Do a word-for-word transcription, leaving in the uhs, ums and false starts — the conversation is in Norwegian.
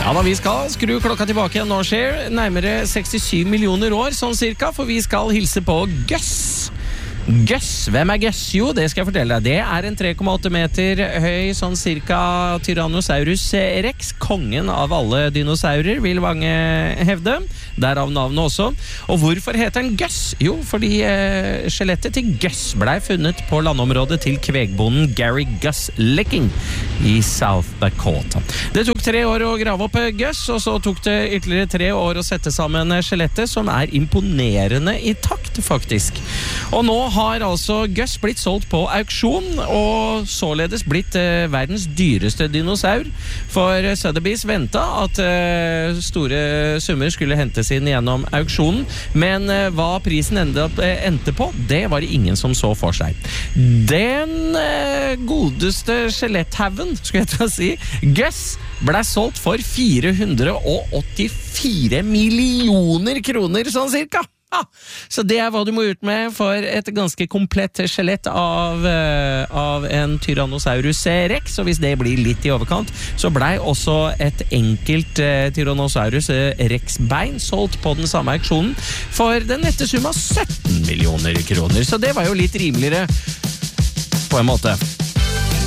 Ja da, vi skal skru klokka tilbake igjen nå, skjer nærmere sekstisju millioner år, sånn cirka, for vi skal hilse på Gus. Gus, hvem er Gus? Jo, det skal jeg fortelle deg. Det er en tre komma åtte meter høy, sånn cirka Tyrannosaurus rex, kongen av alle dinosaurer, vil mange hevde. Derav navnet også. Og hvorfor heter den Gus? Jo, fordi eh, skjelettet til Gus ble funnet på landområdet til kvegbonden Gary Gus Licking i South Dakota. Det tok tre år å grave opp Gus, og så tok det ytterligere tre år å sette sammen skjelettet, som er imponerende i takt, faktisk. Og nå har altså Gus blitt solgt på auksjon, og således blitt eh, verdens dyreste dinosaur. For Sotheby's ventet at eh, store summer skulle hentes inn gjennom auksjonen, men eh, hva prisen endte, eh, endte på, det var det ingen som så for seg. Den eh, godeste skjeletthaugen, skulle jeg til å si, Gus, ble solgt for fire hundre åttifire millioner kroner, sånn cirka. Ja, så det er hva du må ut med for et ganske komplett skjelett av, uh, av en Tyrannosaurus rex, og hvis det blir litt i overkant, så blei også et enkelt uh, Tyrannosaurus rex bein solgt på den samme auksjonen for den nette sum av sytten millioner kroner, så det var jo litt rimeligere på en måte.